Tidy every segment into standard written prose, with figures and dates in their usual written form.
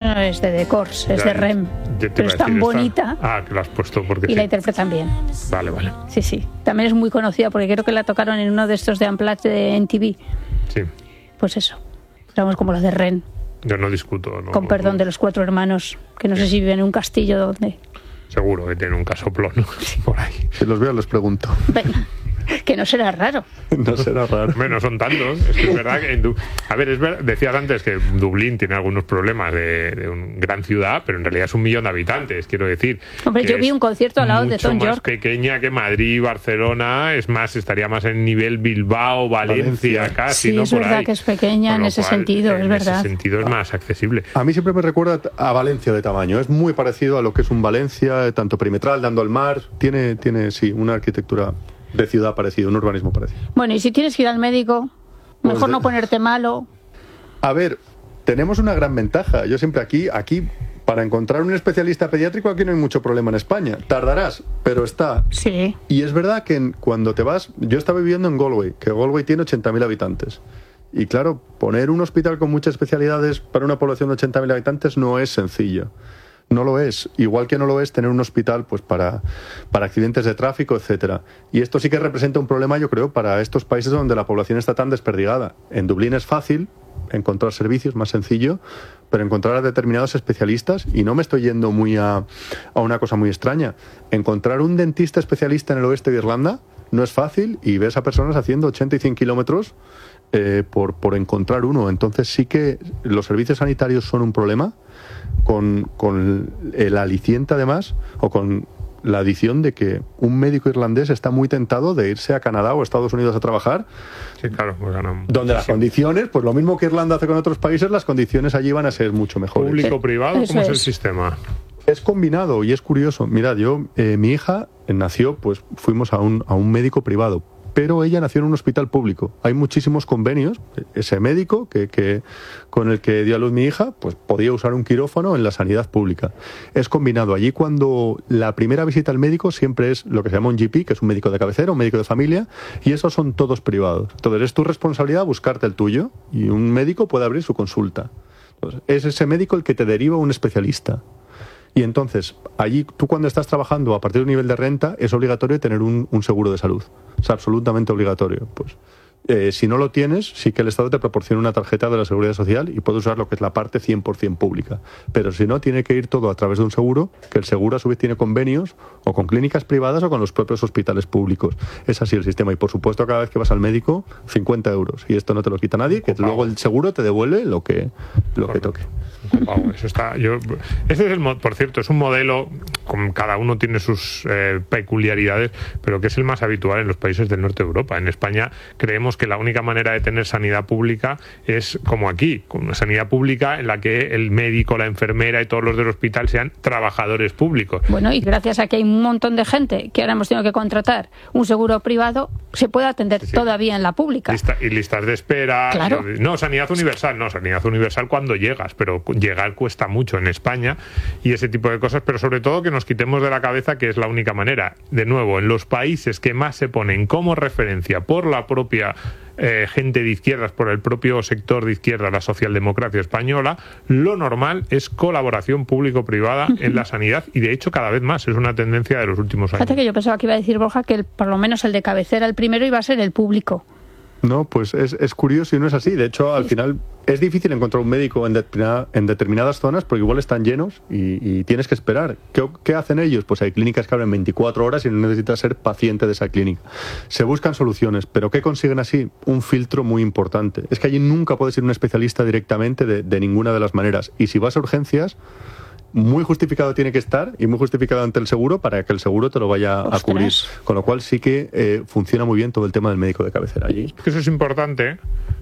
no es de Decors, es de REM. Pero es tan bonita. Que la has puesto porque y la interpretan bien. Vale. Sí. También es muy conocida porque creo que la tocaron en uno de estos de Unplugged de MTV. Sí. Pues eso. Estamos como los de REM. Yo no discuto. Con perdón de los 4 hermanos, que no sé si viven en un castillo donde. Seguro que tienen un casoplón por ahí. Si los veo, les pregunto. Venga. Que no será raro. No será raro. Bueno, son tantos. Es que es verdad que decías antes que Dublín tiene algunos problemas de una gran ciudad, pero en realidad es 1 millón de habitantes, quiero decir. Hombre, yo vi un concierto al lado de Tom York. Mucho más pequeña que Madrid, Barcelona, es más, estaría más en nivel Bilbao, Valencia. Casi, sí, ¿no? Es por verdad ahí. Que es pequeña en ese sentido, es verdad. En ese sentido es más accesible. A mí siempre me recuerda a Valencia de tamaño. Es muy parecido a lo que es un Valencia, tanto perimetral, dando al mar. Tiene sí, una arquitectura de ciudad parecida, un urbanismo parecido. Bueno, y si tienes que ir al médico, mejor no ponerte malo. A ver, tenemos una gran ventaja. Yo siempre aquí, para encontrar un especialista pediátrico, aquí no hay mucho problema en España. Tardarás, pero está. Sí. Y es verdad que cuando te vas... Yo estaba viviendo en Galway, que Galway tiene 80.000 habitantes. Y claro, poner un hospital con muchas especialidades para una población de 80.000 habitantes no es sencillo. No lo es, igual que no lo es tener un hospital pues para accidentes de tráfico, etcétera. Y esto sí que representa un problema, yo creo, para estos países donde la población está tan desperdigada. En Dublín es fácil encontrar servicios, más sencillo, pero encontrar a determinados especialistas, y no me estoy yendo muy a una cosa muy extraña, encontrar un dentista especialista en el oeste de Irlanda no es fácil, y ves a personas haciendo 80 y 100 kilómetros por encontrar uno. Entonces sí que los servicios sanitarios son un problema, con el aliciente además, o con la adición de que un médico irlandés está muy tentado de irse a Canadá o Estados Unidos a trabajar. Sí, claro, pues donde las condiciones, pues lo mismo que Irlanda hace con otros países, las condiciones allí van a ser mucho mejores. ¿Público-privado? ¿Cómo es el sistema? Es combinado y es curioso. Mirad, mi hija nació, pues fuimos a un médico privado, pero ella nació en un hospital público. Hay muchísimos convenios. Ese médico con el que dio a luz mi hija, pues podía usar un quirófano en la sanidad pública. Es combinado. Allí, cuando la primera visita al médico siempre es lo que se llama un GP, que es un médico de cabecera, un médico de familia, y esos son todos privados. Entonces es tu responsabilidad buscarte el tuyo, y un médico puede abrir su consulta. Entonces, es ese médico el que te deriva a un especialista. Y entonces, allí, tú cuando estás trabajando a partir de un nivel de renta, es obligatorio tener un seguro de salud. Es absolutamente obligatorio. Pues, si no lo tienes, sí que el Estado te proporciona una tarjeta de la Seguridad Social y puedes usar lo que es la parte 100% pública. Pero si no, tiene que ir todo a través de un seguro, que el seguro a su vez tiene convenios o con clínicas privadas o con los propios hospitales públicos. Es así el sistema. Y por supuesto, cada vez que vas al médico, 50 euros. Y esto no te lo quita nadie, que luego el seguro te devuelve lo que toque. Wow, eso está. Ese es por cierto, es un modelo, cada uno tiene sus peculiaridades, pero que es el más habitual en los países del norte de Europa. En España creemos que la única manera de tener sanidad pública es como aquí, con una sanidad pública en la que el médico, la enfermera y todos los del hospital sean trabajadores públicos. Bueno, y gracias a que hay un montón de gente que ahora hemos tenido que contratar un seguro privado, se puede atender todavía en la pública. Y listas de espera. Claro. No, sanidad universal cuando llegas, pero llegar cuesta mucho en España, y ese tipo de cosas, pero sobre todo que nos quitemos de la cabeza que es la única manera. De nuevo, en los países que más se ponen como referencia por la propia gente de izquierdas, por el propio sector de izquierda, la socialdemocracia española, lo normal es colaboración público-privada en la sanidad, y de hecho cada vez más es una tendencia de los últimos años. Fíjate que yo pensaba que iba a decir Borja que por lo menos el de cabecera, el primero, iba a ser el público. No, pues es curioso y no es así. De hecho, al final es difícil encontrar un médico en determinadas zonas porque igual están llenos y tienes que esperar. ¿Qué hacen ellos? Pues hay clínicas que abren 24 horas y no necesitas ser paciente de esa clínica. Se buscan soluciones, pero ¿qué consiguen así? Un filtro muy importante. Es que allí nunca puedes ir un especialista directamente de ninguna de las maneras. Y si vas a urgencias, muy justificado tiene que estar y muy justificado ante el seguro para que el seguro te lo vaya a cubrir. Con lo cual sí que funciona muy bien todo el tema del médico de cabecera allí. Eso es importante.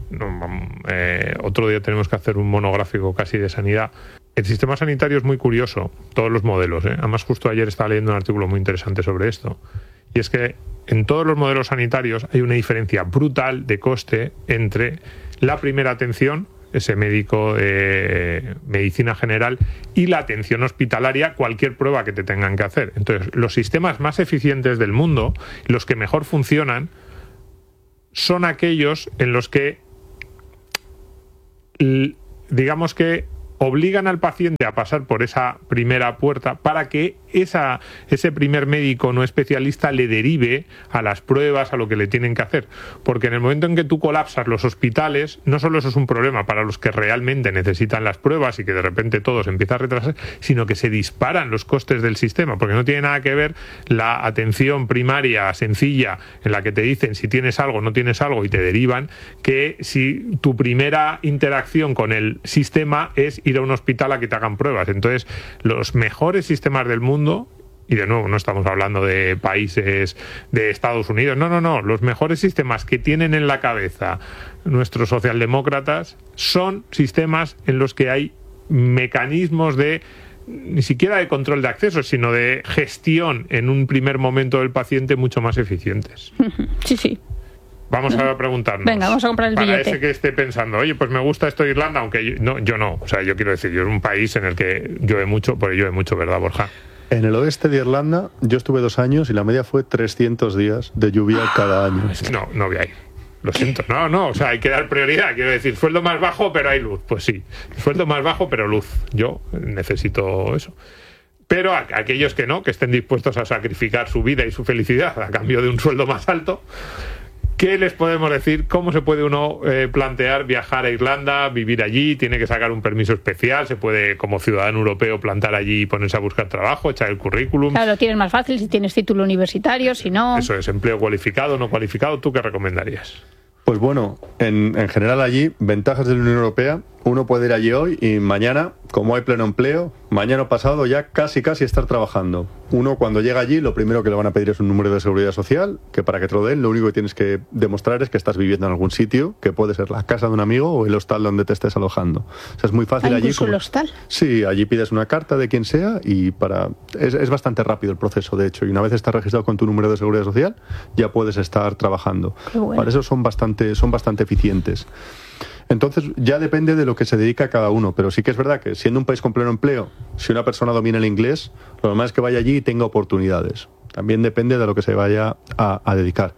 Otro día tenemos que hacer un monográfico casi de sanidad. El sistema sanitario es muy curioso, todos los modelos. Además, justo ayer estaba leyendo un artículo muy interesante sobre esto. Y es que en todos los modelos sanitarios hay una diferencia brutal de coste entre la primera atención, ese médico de medicina general, y la atención hospitalaria, cualquier prueba que te tengan que hacer. Entonces, los sistemas más eficientes del mundo, los que mejor funcionan, son aquellos en los que, digamos que obligan al paciente a pasar por esa primera puerta para que ese primer médico no especialista le derive a las pruebas, a lo que le tienen que hacer. Porque en el momento en que tú colapsas los hospitales, no solo eso es un problema para los que realmente necesitan las pruebas y que de repente todo se empieza a retrasar, sino que se disparan los costes del sistema, porque no tiene nada que ver la atención primaria sencilla en la que te dicen si tienes algo, no tienes algo y te derivan, que si tu primera interacción con el sistema es ir a un hospital a que te hagan pruebas. Entonces, los mejores sistemas del mundo, y de nuevo no estamos hablando de países de Estados Unidos, no, los mejores sistemas que tienen en la cabeza nuestros socialdemócratas son sistemas en los que hay mecanismos de ni siquiera de control de acceso, sino de gestión en un primer momento del paciente mucho más eficientes. Sí. Vamos a preguntarnos. Venga, vamos a comprar el billete. Para ese que esté pensando, oye, pues me gusta esto de Irlanda, aunque yo no. O sea, yo quiero decir, yo es un país en el que llueve mucho, ¿verdad, Borja? En el oeste de Irlanda yo estuve 2 años y la media fue 300 días de lluvia cada año. No voy a ir. Lo siento. No, o sea, hay que dar prioridad. Quiero decir, sueldo más bajo, pero hay luz. Pues sí, sueldo más bajo, pero luz. Yo necesito eso. Pero a aquellos que no, que estén dispuestos a sacrificar su vida y su felicidad a cambio de un sueldo más alto, ¿qué les podemos decir? ¿Cómo se puede uno plantear viajar a Irlanda, vivir allí? ¿Tiene que sacar un permiso especial? ¿Se puede, como ciudadano europeo, plantar allí y ponerse a buscar trabajo, echar el currículum? Claro, lo tienes más fácil si tienes título universitario, si no... Eso es, empleo cualificado, no cualificado. ¿Tú qué recomendarías? Pues bueno, en general allí, ventajas de la Unión Europea, uno puede ir allí hoy y mañana, como hay pleno empleo, mañana o pasado ya casi estar trabajando. Uno cuando llega allí, lo primero que le van a pedir es un número de seguridad social, que para que te lo den, lo único que tienes que demostrar es que estás viviendo en algún sitio, que puede ser la casa de un amigo o el hostal donde te estés alojando. O sea, es muy fácil allí. ¿Incluso el hostal? Sí, allí pides una carta de quien sea y es bastante rápido el proceso, de hecho, y una vez estás registrado con tu número de seguridad social, ya puedes estar trabajando. Qué bueno. Para eso son bastante eficientes. Entonces ya depende de lo que se dedica cada uno, pero sí que es verdad que siendo un país con pleno empleo, si una persona domina el inglés, lo normal es que vaya allí y tenga oportunidades. También depende de lo que se vaya a dedicar.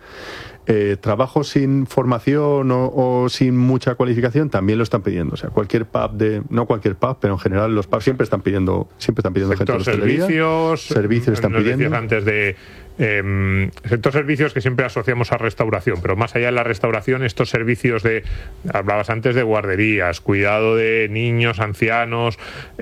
Trabajo sin formación o sin mucha cualificación también lo están pidiendo. O sea, cualquier pub no cualquier pub, pero en general los pubs siempre están pidiendo gente de hostelería. Servicios están pidiendo. Decías antes de sector servicios, que siempre asociamos a restauración, pero más allá de la restauración, estos servicios hablabas antes de guarderías, cuidado de niños, ancianos,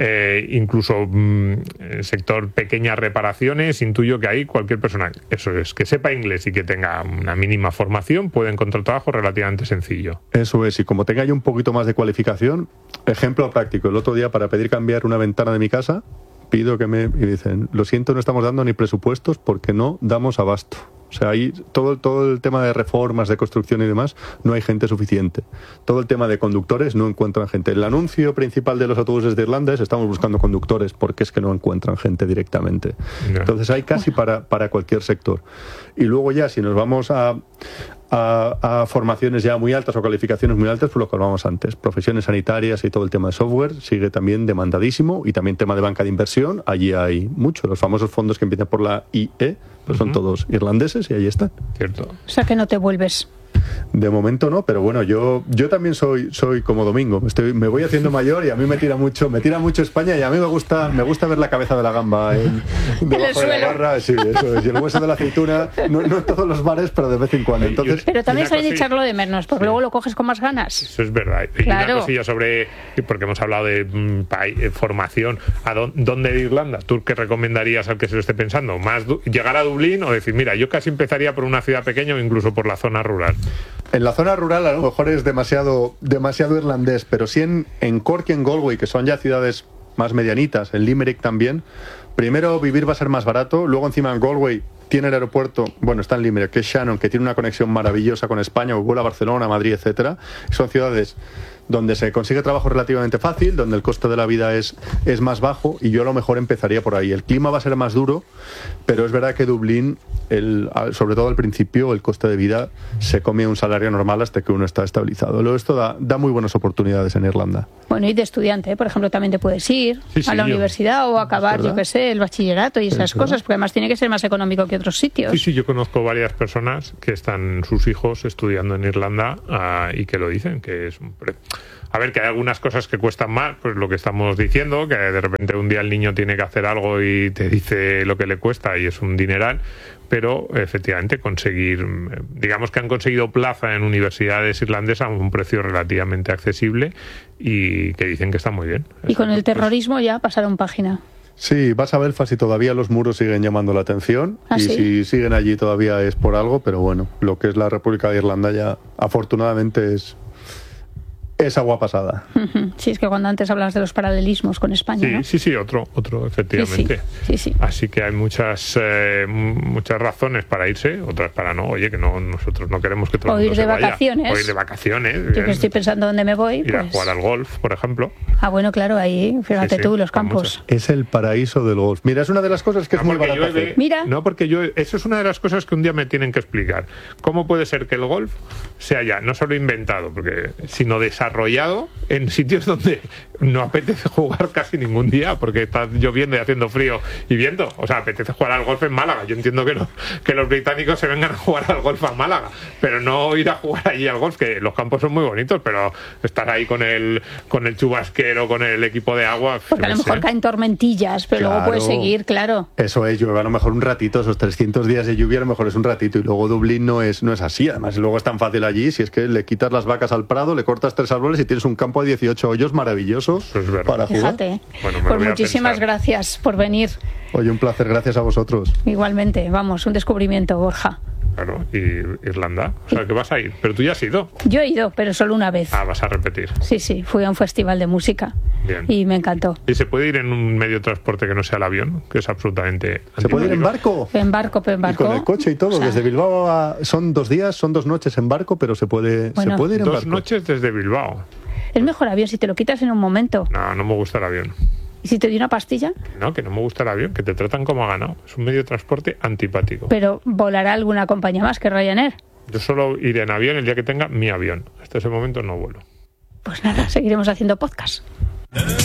incluso sector pequeñas reparaciones, intuyo que ahí cualquier persona, eso es, que sepa inglés y que tenga una mínima formación, puede encontrar trabajo relativamente sencillo. Eso es, y como tenga yo un poquito más de cualificación, ejemplo práctico, el otro día para pedir cambiar una ventana de mi casa, pido y dicen, lo siento, no estamos dando ni presupuestos porque no damos abasto. O sea, ahí todo el tema de reformas, de construcción y demás, no hay gente suficiente. Todo el tema de conductores, no encuentran gente. El anuncio principal de los autobuses de Irlanda es: estamos buscando conductores, porque es que no encuentran gente directamente. No. Entonces hay casi para cualquier sector. Y luego ya, si nos vamos a formaciones ya muy altas o calificaciones muy altas, pues lo que hablábamos antes, profesiones sanitarias y todo el tema de software sigue también demandadísimo, y también tema de banca de inversión, allí hay mucho, los famosos fondos que empiezan por la IE, pues son todos irlandeses y ahí están. Cierto. O sea que no te vuelves. De momento no, pero bueno, yo también soy como Domingo, me voy haciendo mayor y a mí me tira mucho España, y a mí me gusta ver la cabeza de la gamba debajo de la barra, sí, eso es, y el hueso de la aceituna, no en todos los bares, pero de vez en cuando. Entonces, pero también sabes echarlo de menos, porque luego lo coges con más ganas. Eso es verdad. Y claro. Una cosilla sobre, porque hemos hablado de formación, ¿dónde de Irlanda? ¿Tú qué recomendarías al que se lo esté pensando? ¿Más llegar a Dublín o decir, mira, yo casi empezaría por una ciudad pequeña o incluso por la zona rural? En la zona rural a lo mejor es demasiado irlandés, pero sí en Cork y en Galway, que son ya ciudades más medianitas, en Limerick también, primero vivir va a ser más barato, luego encima en Galway tiene el aeropuerto, bueno, está en Limerick, que es Shannon, que tiene una conexión maravillosa con España, o vuela a Barcelona, Madrid, etcétera. Son ciudades donde se consigue trabajo relativamente fácil, donde el coste de la vida es más bajo, y yo a lo mejor empezaría por ahí. El clima va a ser más duro, pero es verdad que Dublín, sobre todo al principio, el coste de vida se come un salario normal hasta que uno está estabilizado. Luego esto da muy buenas oportunidades en Irlanda. Bueno, y de estudiante, por ejemplo, también te puedes ir a la universidad o acabar, yo qué sé, el bachillerato y esas cosas, porque además tiene que ser más económico que otros sitios. Sí, yo conozco varias personas que están sus hijos estudiando en Irlanda y que lo dicen, que es A ver, que hay algunas cosas que cuestan más, pues lo que estamos diciendo, que de repente un día el niño tiene que hacer algo y te dice lo que le cuesta y es un dineral, pero efectivamente digamos que han conseguido plaza en universidades irlandesas a un precio relativamente accesible y que dicen que está muy bien. Y con el terrorismo ya pasaron página. Sí, vas a Belfast y todavía los muros siguen llamando la atención. ¿Ah, y sí? si siguen allí todavía es por algo, pero bueno, lo que es la República de Irlanda ya afortunadamente es agua pasada. Sí, es que cuando antes hablabas de los paralelismos con España, ¿no? Sí, otro, efectivamente. Sí. Así que hay muchas razones para irse, otras para no. Oye, que nosotros no queremos que todo el mundo se vaya. O ir de vacaciones. Yo que estoy pensando dónde me voy. Ir a jugar al golf, por ejemplo. Ah, bueno, claro, ahí, fíjate tú, los campos. Es el paraíso del golf. Mira, es una de las cosas que es muy barata. No, porque eso es una de las cosas que un día me tienen que explicar. ¿Cómo puede ser que el golf sea ya no solo inventado, sino desarrollado en sitios donde no apetece jugar casi ningún día porque está lloviendo y haciendo frío y viento? O sea, apetece jugar al golf en Málaga. Yo entiendo que los británicos se vengan a jugar al golf a Málaga, pero no ir a jugar allí al golf, que los campos son muy bonitos, pero estar ahí con el chubasquero, con el equipo de agua... Porque a lo mejor caen tormentillas, pero luego puedes seguir, claro. Eso es, llueve a lo mejor un ratito, esos 300 días de lluvia a lo mejor es un ratito, y luego Dublín no es así. Además, luego es tan fácil allí, si es que le quitas las vacas al prado, le cortas 3 árboles y tienes un campo de 18 hoyos maravilloso para jugar. Fíjate. Bueno, pues muchísimas gracias por venir. Oye, un placer, gracias a vosotros. Igualmente, vamos, un descubrimiento, Borja. Claro, y Irlanda, o sea, que vas a ir, pero tú ya has ido. Yo he ido, pero solo una vez. Ah, vas a repetir. Sí, fui a un festival de música. Bien. Y me encantó. ¿Y se puede ir en un medio de transporte que no sea el avión? Que es absolutamente... ¿Se puede ir en barco? En barco. Y con el coche y todo, desde Bilbao son 2 días, son 2 noches en barco, pero se puede ir en barco. 2 noches desde Bilbao. Es mejor avión si te lo quitas en un momento. No me gusta el avión. ¿Y si te doy una pastilla? No, que no me gusta el avión, que te tratan como a ganado. Es un medio de transporte antipático. Pero ¿volará alguna compañía más que Ryanair? Yo solo iré en avión el día que tenga mi avión. Hasta ese momento no vuelo. Pues nada, seguiremos haciendo podcast.